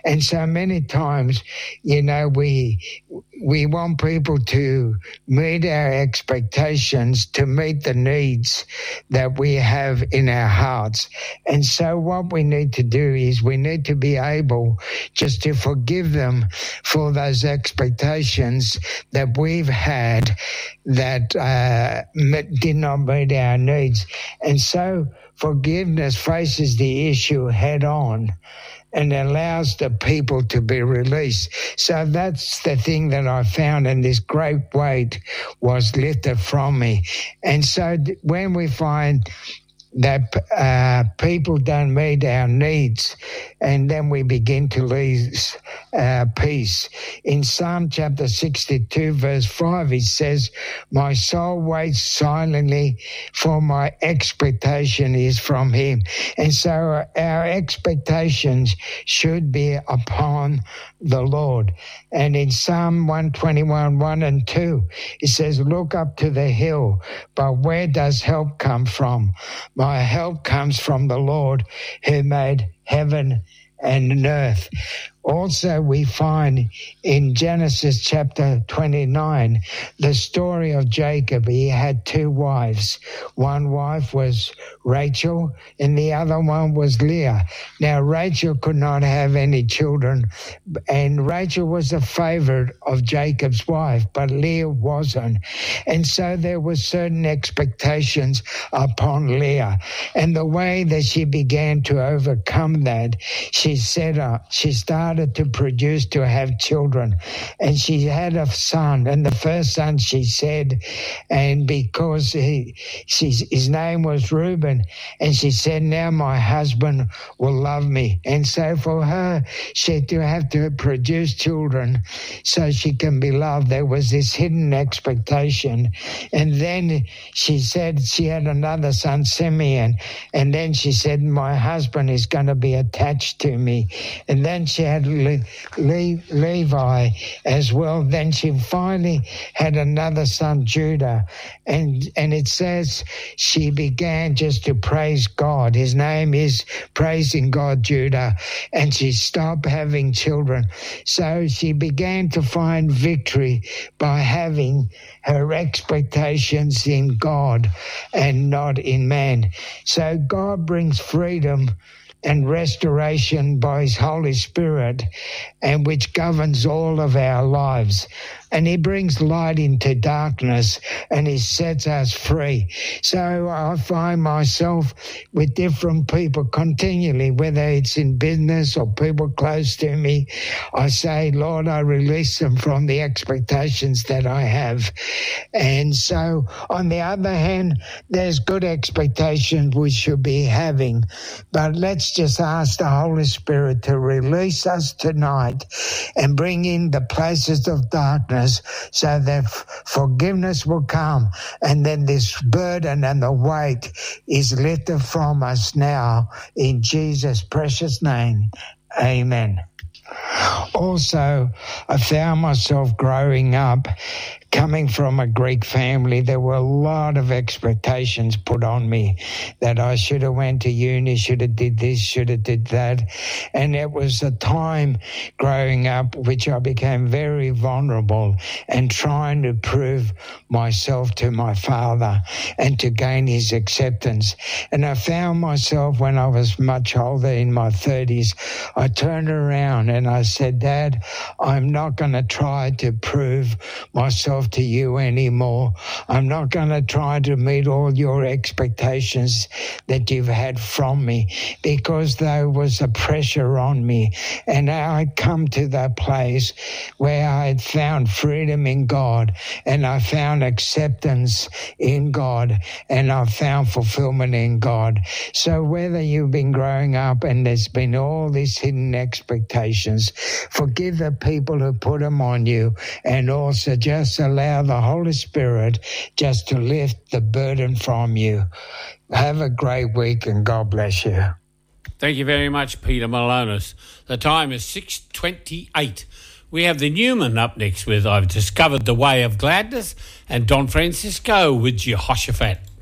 And so many times, we want people to meet our expectations, to meet the needs that we have in our hearts. And so what we need to do is we need to be able just to forgive them for those expectations that we've had that did not meet our needs. And so forgiveness faces the issue head on and allows the people to be released. So that's the thing that I found, and this great weight was lifted from me. And so when we find that people don't meet our needs, and then we begin to lose peace. In Psalm chapter 62, verse 5, it says, "My soul waits silently, for my expectation is from him." And so our expectations should be upon the Lord. And in Psalm 121, 1 and 2, it says, "Look up to the hill, but where does help come from? My help comes from the Lord who made heaven and earth." Also, we find in Genesis chapter 29, the story of Jacob. He had two wives. One wife was Rachel, and the other one was Leah. Now, Rachel could not have any children, and Rachel was a favorite of Jacob's wife, but Leah wasn't. And so there were certain expectations upon Leah. And the way that she began to overcome that, she started to produce, to have children. And she had a son, and the first son she said, and because his name was Reuben, and she said, "Now my husband will love me." And so for her, she had to have to produce children so she can be loved. There was this hidden expectation. And then she said she had another son, Simeon, and then she said, "My husband is going to be attached to me." And then she had Levi as well. Then she finally had another son, Judah. And it says she began just to praise God. His name is Praising God, Judah. And she stopped having children. So she began to find victory by having her expectations in God and not in man. So God brings freedom and restoration by his Holy Spirit, and which governs all of our lives. And he brings light into darkness, and he sets us free. So I find myself with different people continually, whether it's in business or people close to me. I say, "Lord, I release them from the expectations that I have." And so on the other hand, there's good expectations we should be having. But let's just ask the Holy Spirit to release us tonight and bring in the places of darkness, so that forgiveness will come, and then this burden and the weight is lifted from us now in Jesus' precious name. Amen. Also, I found myself growing up, coming from a Greek family. There were a lot of expectations put on me that I should have went to uni, should have did this, should have did that. And it was a time growing up which I became very vulnerable and trying to prove myself to my father and to gain his acceptance. And I found myself when I was much older, in my 30s, I turned around and I said, "Dad, I'm not going to try to prove myself to you anymore. I'm not going to try to meet all your expectations that you've had from me, because there was a pressure on me." And I come to that place where I had found freedom in God, and I found acceptance in God, and I found fulfillment in God. So whether you've been growing up and there's been all these hidden expectations, forgive the people who put them on you, and also just allow the Holy Spirit just to lift the burden from you. Have a great week, and God bless you. Thank you very much, Peter Malonis. The time is 6:28. We have the Newman up next with "I've Discovered the Way of Gladness," and Don Francisco with Jehoshaphat.